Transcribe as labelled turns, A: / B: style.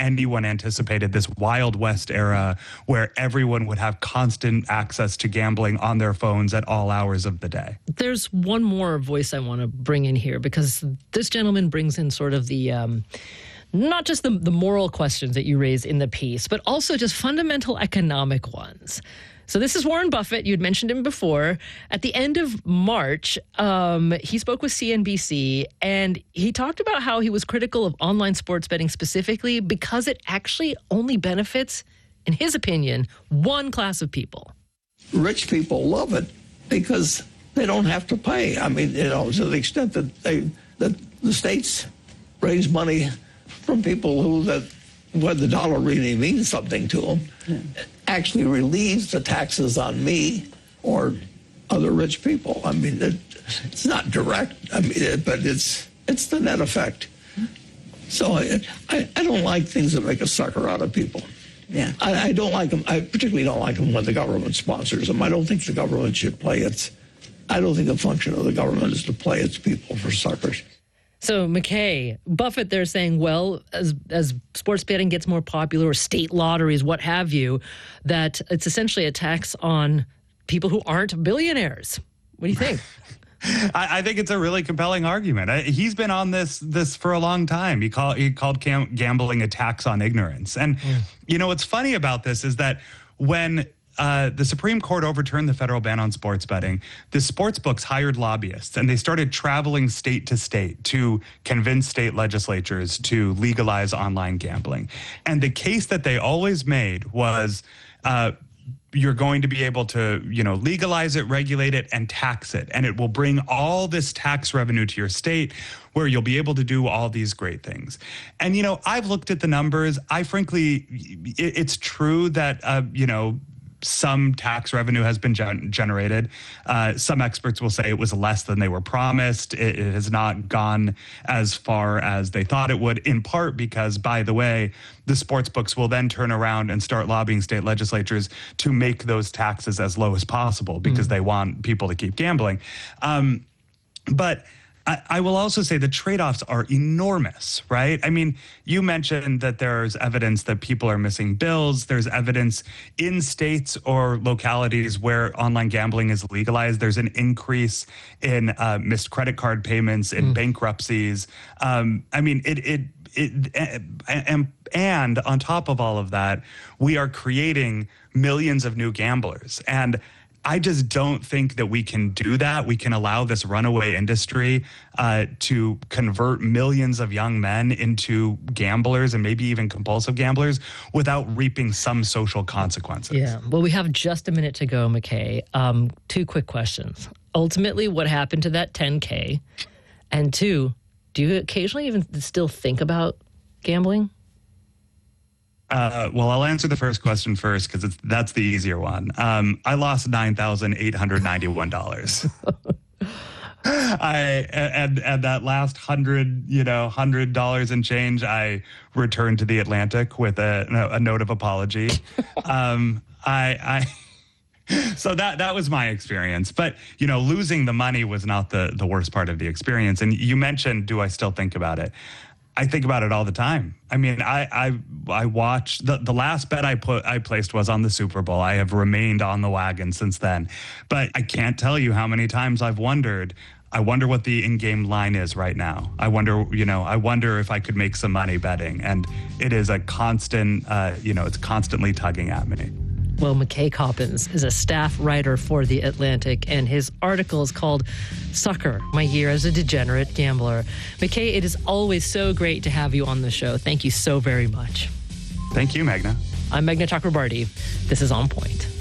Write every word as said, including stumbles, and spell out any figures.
A: anyone anticipated this Wild West era where everyone would have constant access to gambling on their phones at all hours of the day.
B: There's one more voice I want to bring in here, because this gentleman brings in sort of the... Um, not just the, the moral questions that you raise in the piece, but also just fundamental economic ones. So this is Warren Buffett. You'd mentioned him before. At the end of March, um, he spoke with C N B C, and he talked about how he was critical of online sports betting specifically because it actually only benefits, in his opinion, one class of people.
C: Rich people love it because they don't have to pay. I mean, you know, to the extent that they that the states raise money from people who, that where the dollar really means something to them, yeah. actually relieves the taxes on me or other rich people. I mean, it, it's not direct, I mean, it, but it's it's the net effect. So I, I, I don't like things that make a sucker out of people. Yeah, I, I don't like them. I particularly don't like them when the government sponsors them. I don't think the government should play its. I don't think the function of the government is to play its people for suckers.
B: So, McKay, Buffett, they're saying, well, as as sports betting gets more popular, or state lotteries, what have you, that it's essentially a tax on people who aren't billionaires. What do you think?
A: I, I think it's a really compelling argument. I, he's been on this this for a long time. He, call, he called cam, gambling a tax on ignorance. And, mm. you know, what's funny about this is that when... Uh, the Supreme Court overturned the federal ban on sports betting, the sports books hired lobbyists, and they started traveling state to state to convince state legislatures to legalize online gambling. And the case that they always made was uh, you're going to be able to, you know, legalize it, regulate it, and tax it. And it will bring all this tax revenue to your state where you'll be able to do all these great things. And, you know, I've looked at the numbers. I frankly, it, it's true that, uh, you know, some tax revenue has been gen- generated. Uh, some experts will say it was less than they were promised. It, it has not gone as far as they thought it would, in part because, by the way, the sports books will then turn around and start lobbying state legislatures to make those taxes as low as possible because mm. they want people to keep gambling. Um, but I, I will also say the trade-offs are enormous, right? I mean, you mentioned that there's evidence that people are missing bills. There's evidence in states or localities where online gambling is legalized. There's an increase in uh, missed credit card payments, in mm. bankruptcies. Um, I mean, it, it, it, and, and on top of all of that, we are creating millions of new gamblers. And I just don't think that we can do that. We can allow this runaway industry uh, to convert millions of young men into gamblers and maybe even compulsive gamblers without reaping some social consequences.
B: Yeah. Well, we have just a minute to go, McKay. Um, two quick questions. Ultimately, what happened to that ten K? And two, do you occasionally even still think about gambling?
A: Uh, well, I'll answer the first question first because that's the easier one. Um, I lost nine thousand eight hundred ninety-one dollars. I and and that last hundred, you know, hundred dollars and change, I returned to the Atlantic with a, a note of apology. um, I, I so that that was my experience. But you know, losing the money was not the the worst part of the experience. And you mentioned, do I still think about it? I think about it all the time. I mean, I I I watch the the last bet I put I placed was on the Super Bowl. I have remained on the wagon since then, but I can't tell you how many times I've wondered. I wonder what the in-game line is right now. I wonder, you know, I wonder if I could make some money betting, and it is a constant, uh, you know, it's constantly tugging at me.
B: Well, McKay Coppins is a staff writer for The Atlantic, and his article is called Sucker, My Year as a Degenerate Gambler. McKay, it is always so great to have you on the show. Thank you so very much.
A: Thank you, Meghna.
B: I'm Meghna Chakrabarti. This is On Point.